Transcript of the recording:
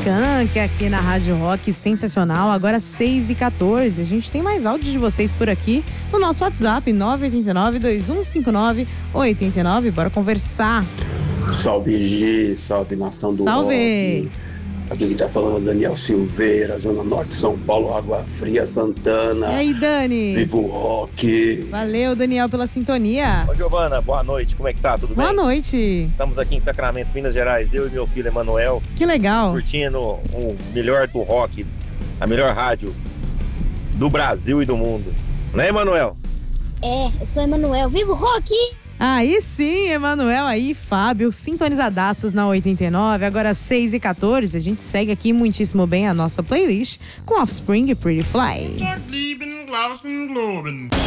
Skank aqui na Rádio Rock, sensacional. Agora 6h14. A gente tem mais áudios de vocês por aqui no nosso WhatsApp, 989-2159-89. Bora conversar. Salve G, salve nação do Salve. Rock. Aqui que tá falando é Daniel Silveira, Zona Norte de São Paulo, Água Fria, Santana. E aí, Dani? Viva o rock. Valeu, Daniel, pela sintonia. Ô, Giovana, boa noite, como é que tá? Tudo bem? Boa noite. Estamos aqui em Sacramento, Minas Gerais, eu e meu filho Emanuel, Que legal. curtindo o melhor do rock, a melhor rádio do Brasil e do mundo. Né, Emanuel? Eu sou Emanuel. Viva o rock! Aí sim, Emanuel aí, Fábio, sintonizadaços na 89, agora 6h14, a gente segue aqui muitíssimo bem a nossa playlist com Offspring e Pretty Fly.